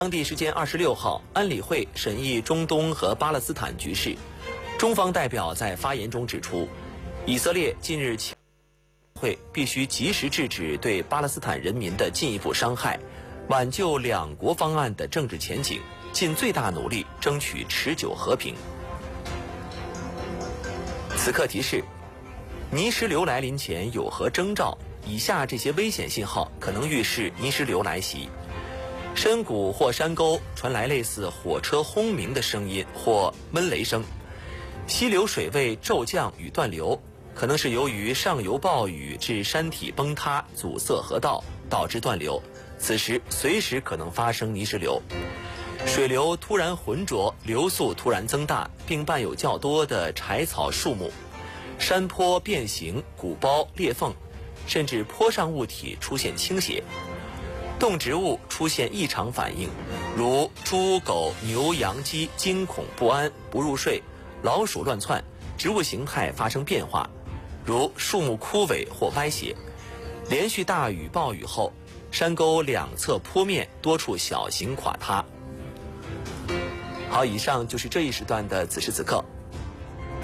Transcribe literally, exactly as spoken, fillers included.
当地时间二十六号，安理会审议中东和巴勒斯坦局势。中方代表在发言中指出，以色列近日强会必须及时制止对巴勒斯坦人民的进一步伤害，挽救两国方案的政治前景，尽最大努力争取持久和平。此刻提示：泥石流来临前有何征兆？以下这些危险信号可能预示泥石流来袭。深谷或山沟传来类似火车轰鸣的声音或闷雷声，溪流水位骤降与断流，可能是由于上游暴雨致山体崩塌阻塞河道，导致断流，此时随时可能发生泥石流。水流突然浑浊，流速突然增大，并伴有较多的柴草树木，山坡变形、鼓包、裂缝，甚至坡上物体出现倾斜。动植物出现异常反应，如猪、狗、牛、羊、鸡惊恐不安、不入睡，老鼠乱窜，植物形态发生变化，如树木枯萎或歪斜。连续大雨暴雨后，山沟两侧坡面多处小型垮塌。好，以上就是这一时段的此时此刻。